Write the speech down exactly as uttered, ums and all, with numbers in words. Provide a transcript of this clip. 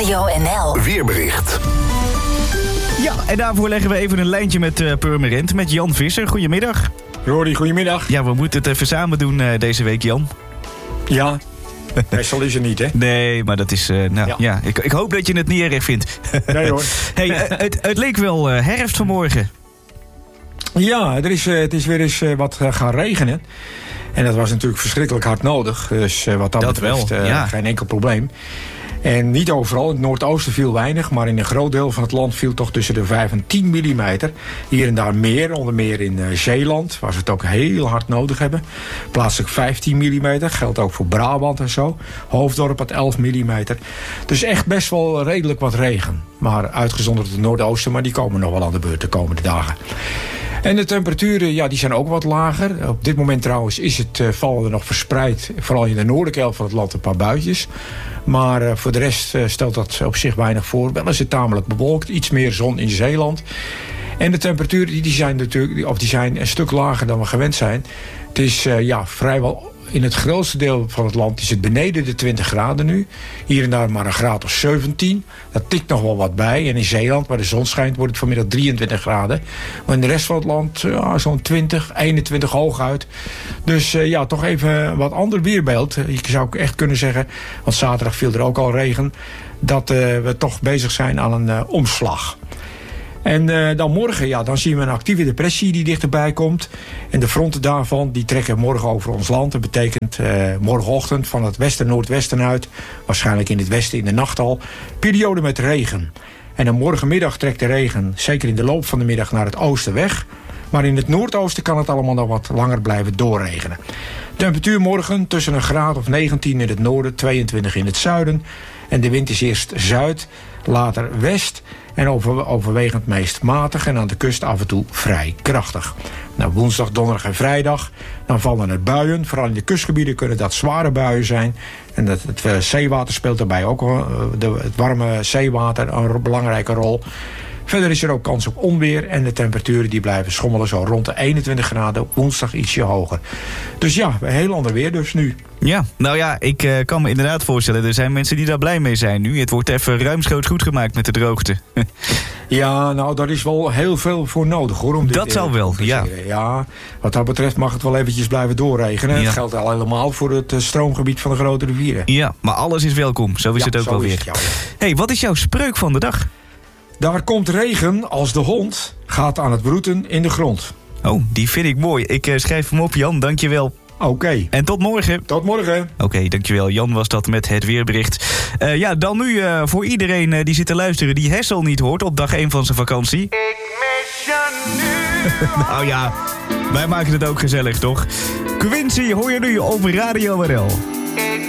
Radio N L Weerbericht. Ja, en daarvoor leggen we even een lijntje met uh, Purmerend, met Jan Visser. Goedemiddag. Rory, goedemiddag. Ja, we moeten het even samen doen uh, deze week, Jan. Ja, meestal is het niet, hè? Nee, maar dat is... Uh, nou, ja. ja ik, ik hoop dat je het niet erg vindt. Nee hoor. Hey, uh, het, het leek wel uh, herfst vanmorgen. Ja, er is, uh, het is weer eens uh, wat uh, gaan regenen. En dat was natuurlijk verschrikkelijk hard nodig. Dus uh, wat dat, dat betreft wel, uh, ja. geen enkel probleem. En niet overal, in het noordoosten viel weinig, maar in een groot deel van het land viel toch tussen de vijf en tien millimeter. Hier en daar meer, onder meer in uh, Zeeland, waar ze het ook heel hard nodig hebben. Plaatselijk vijftien millimeter, geldt ook voor Brabant en zo. Hoofddorp had elf millimeter. Dus echt best wel redelijk wat regen. Maar uitgezonderd het noordoosten, maar die komen nog wel aan de beurt de komende dagen. En de temperaturen, ja, die zijn ook wat lager. Op dit moment trouwens is het, uh, vallen er nog verspreid, vooral in de noordelijke helft van het land, een paar buitjes. Maar uh, voor de rest uh, stelt dat op zich weinig voor. Wel is het tamelijk bewolkt, iets meer zon in Zeeland. En de temperaturen die, die zijn natuurlijk, of die zijn een stuk lager dan we gewend zijn. Het is uh, ja, vrijwel... In het grootste deel van het land is het beneden de twintig graden nu. Hier en daar maar een graad of zeventien. Dat tikt nog wel wat bij. En in Zeeland, waar de zon schijnt, wordt het vanmiddag drieëntwintig graden. Maar in de rest van het land ja, zo'n twintig, eenentwintig hooguit. Dus uh, ja, toch even een wat ander weerbeeld. Je zou ook echt kunnen zeggen, want zaterdag viel er ook al regen, dat uh, we toch bezig zijn aan een uh, omslag. En uh, dan morgen, ja, dan zien we een actieve depressie die dichterbij komt. En de fronten daarvan, die trekken morgen over ons land. Dat betekent uh, morgenochtend van het westen-noordwesten uit, waarschijnlijk in het westen in de nacht al, periode met regen. En dan morgenmiddag trekt de regen, zeker in de loop van de middag, naar het oosten weg. Maar in het noordoosten kan het allemaal nog wat langer blijven doorregenen. Temperatuur morgen tussen een graad of negentien in het noorden, tweeëntwintig in het zuiden. En de wind is eerst zuid, later west en over, overwegend meest matig en aan de kust af en toe vrij krachtig. Nou, woensdag, donderdag en vrijdag, dan vallen er buien. Vooral in de kustgebieden kunnen dat zware buien zijn. En het, het, het zeewater speelt daarbij ook, de, het warme zeewater, een belangrijke rol. Verder is er ook kans op onweer en de temperaturen die blijven schommelen zo rond de eenentwintig graden, woensdag ietsje hoger. Dus ja, een heel ander weer dus nu. Ja, nou ja, ik uh, kan me inderdaad voorstellen, er zijn mensen die daar blij mee zijn nu. Het wordt even ruimschoots goed gemaakt met de droogte. Ja, nou, daar is wel heel veel voor nodig, hoor. Om dit dat zal wel, ja. Ja, wat dat betreft mag het wel eventjes blijven doorregenen. Ja. Het geldt al helemaal voor het uh, stroomgebied van de grote rivieren. Ja, maar alles is welkom, zo is ja, het ook zo wel weer. Het, ja, ja. Hey, wat is jouw spreuk van de dag? Daar komt regen als de hond gaat aan het broeden in de grond. Oh, die vind ik mooi. Ik uh, schrijf hem op, Jan, dankjewel. Oké. Okay. En tot morgen. Tot morgen. Oké, okay, dankjewel. Jan was dat met het weerbericht. Uh, ja, dan nu uh, voor iedereen uh, die zit te luisteren die Hessel niet hoort op dag één van zijn vakantie. Ik mis je nu. Nou ja, wij maken het ook gezellig, toch? Quincy hoor je nu op Radio N L.